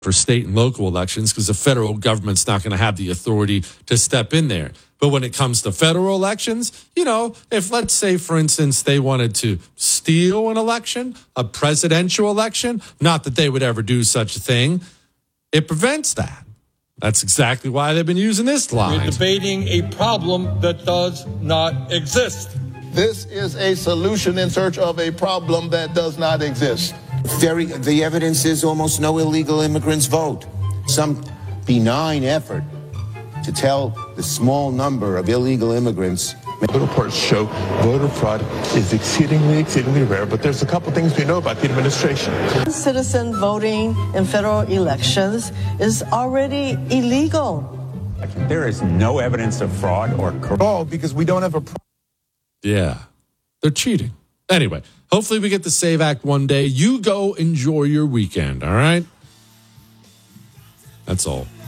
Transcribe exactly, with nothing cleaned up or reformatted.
for state and local elections because the federal government's not going to have the authority to step in there. But when it comes to federal elections, you know, if let's say, for instance, they wanted to steal an election, a presidential election, not that they would ever do such a thing, it prevents that. That's exactly why they've been using this line. We're debating a problem that does not exist. This is a solution in search of a problem that does not exist. Very, the evidence is almost no illegal immigrants vote. Some benign effort to tell the small number of illegal immigrants. The reports show voter fraud is exceedingly, exceedingly rare, but there's a couple things we know about the administration. Citizen voting in federal elections is already illegal. There is no evidence of fraud or corruption. Oh, because we don't have a... Pro- yeah, they're cheating. Anyway, hopefully we get the SAVE Act one day. You go enjoy your weekend, all right? That's all.